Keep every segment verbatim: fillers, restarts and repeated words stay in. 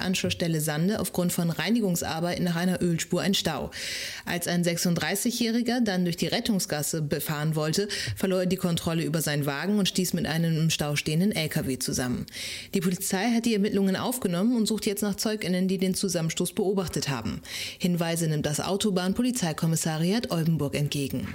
Anschlussstelle Sande aufgrund von Reinigungsarbeiten nach einer Ölspur ein Stau. Als ein sechsunddreißigjähriger dann durch die Rettungsgasse befahren wollte, verlor er die Kontrolle über seinen Wagen und stieß mit einem im Stau stehenden L K W zusammen. Die Polizei hat die Ermittlungen aufgenommen und sucht jetzt nach ZeugInnen, die den Zusammenstoß beobachtet haben. Hinweise nimmt das Autobahn-Polizeikommissariat Oldenburg entgegen.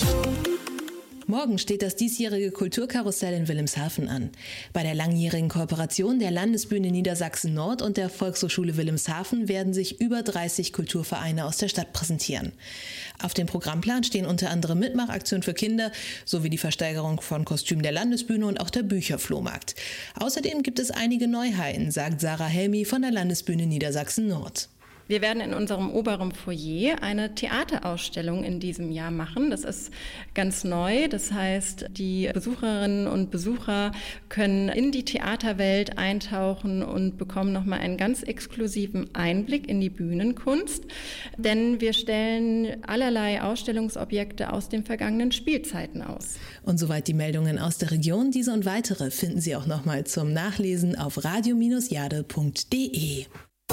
Morgen steht das diesjährige Kulturkarussell in Wilhelmshaven an. Bei der langjährigen Kooperation der Landesbühne Niedersachsen Nord und der Volkshochschule Wilhelmshaven werden sich über dreißig Kulturvereine aus der Stadt präsentieren. Auf dem Programmplan stehen unter anderem Mitmachaktionen für Kinder sowie die Versteigerung von Kostümen der Landesbühne und auch der Bücherflohmarkt. Außerdem gibt es einige Neuheiten, sagt Sarah Helmi von der Landesbühne Niedersachsen Nord. Wir werden in unserem oberen Foyer eine Theaterausstellung in diesem Jahr machen. Das ist ganz neu. Das heißt, die Besucherinnen und Besucher können in die Theaterwelt eintauchen und bekommen nochmal einen ganz exklusiven Einblick in die Bühnenkunst. Denn wir stellen allerlei Ausstellungsobjekte aus den vergangenen Spielzeiten aus. Und soweit die Meldungen aus der Region. Diese und weitere finden Sie auch nochmal zum Nachlesen auf radio Bindestrich jade Punkt de.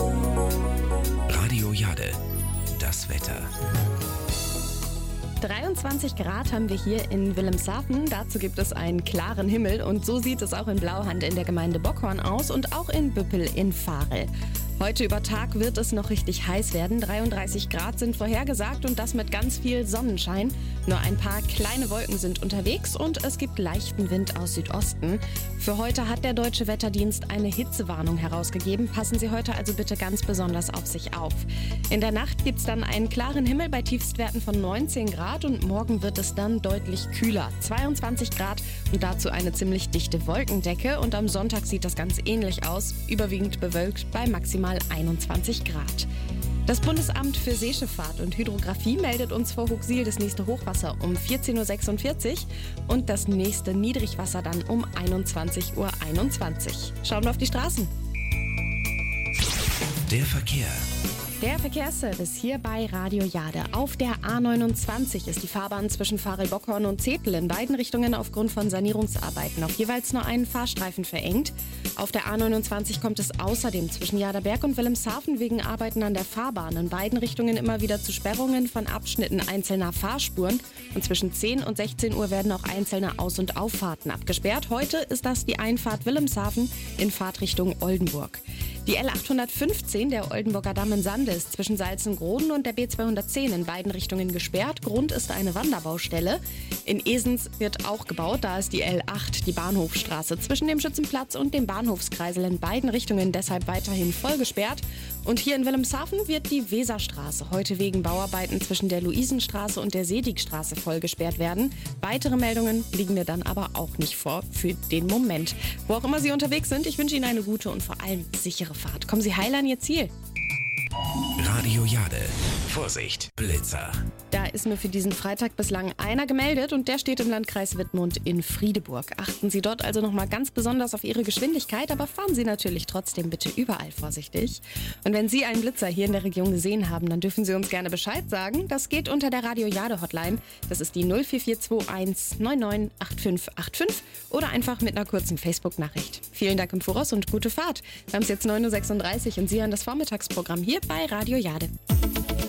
Radio Jade, das Wetter. dreiundzwanzig Grad haben wir hier in Wilhelmshaven. Dazu gibt es einen klaren Himmel und so sieht es auch in Blauhand in der Gemeinde Bockhorn aus und auch in Büppel in Varel. Heute über Tag wird es noch richtig heiß werden. dreiunddreißig Grad sind vorhergesagt und das mit ganz viel Sonnenschein. Nur ein paar kleine Wolken sind unterwegs und es gibt leichten Wind aus Südosten. Für heute hat der Deutsche Wetterdienst eine Hitzewarnung herausgegeben. Passen Sie heute also bitte ganz besonders auf sich auf. In der Nacht gibt es dann einen klaren Himmel bei Tiefstwerten von neunzehn Grad und morgen wird es dann deutlich kühler. zweiundzwanzig Grad und dazu eine ziemlich dichte Wolkendecke und am Sonntag sieht das ganz ähnlich aus. Überwiegend bewölkt bei maximal einundzwanzig Grad. Das Bundesamt für Seeschifffahrt und Hydrographie meldet uns vor Hochsiel das nächste Hochwasser um vierzehn Uhr sechsundvierzig und das nächste Niedrigwasser dann um einundzwanzig Uhr einundzwanzig. Schauen wir auf die Straßen. Der Verkehr. Der Verkehrsservice hier bei Radio Jade. Auf der A neunundzwanzig ist die Fahrbahn zwischen Varel-Bockhorn und Zethel in beiden Richtungen aufgrund von Sanierungsarbeiten auf jeweils nur einen Fahrstreifen verengt. Auf der A neunundzwanzig kommt es außerdem zwischen Jaderberg und Wilhelmshaven wegen Arbeiten an der Fahrbahn in beiden Richtungen immer wieder zu Sperrungen von Abschnitten einzelner Fahrspuren. Und zwischen zehn und sechzehn Uhr werden auch einzelne Aus- und Auffahrten abgesperrt. Heute ist das die Einfahrt Wilhelmshaven in Fahrtrichtung Oldenburg. Die L achthundertfünfzehn, der Oldenburger Damm in Sande, ist zwischen Salzengroden und der B zweihundertzehn in beiden Richtungen gesperrt. Grund ist eine Wanderbaustelle. In Esens wird auch gebaut, da ist die L acht, die Bahnhofstraße, zwischen dem Schützenplatz und dem Bahnhofskreisel in beiden Richtungen deshalb weiterhin voll gesperrt. Und hier in Wilhelmshaven wird die Weserstraße heute wegen Bauarbeiten zwischen der Luisenstraße und der Sedigstraße voll gesperrt werden. Weitere Meldungen liegen mir dann aber auch nicht vor für den Moment. Wo auch immer Sie unterwegs sind, ich wünsche Ihnen eine gute und vor allem sichere Fahrt. Kommen Sie heil an Ihr Ziel. Radio Jade. Vorsicht, Blitzer. Da ist nur für diesen Freitag bislang einer gemeldet und der steht im Landkreis Wittmund in Friedeburg. Achten Sie dort also nochmal ganz besonders auf Ihre Geschwindigkeit, aber fahren Sie natürlich trotzdem bitte überall vorsichtig. Und wenn Sie einen Blitzer hier in der Region gesehen haben, dann dürfen Sie uns gerne Bescheid sagen. Das geht unter der Radio Jade Hotline. Das ist die null vier vier zwei eins neun neun acht fünf acht fünf oder einfach mit einer kurzen Facebook-Nachricht. Vielen Dank im Voraus und gute Fahrt. Wir haben es jetzt neun Uhr sechsunddreißig und Sie hören das Vormittagsprogramm hier bei Radio Jade.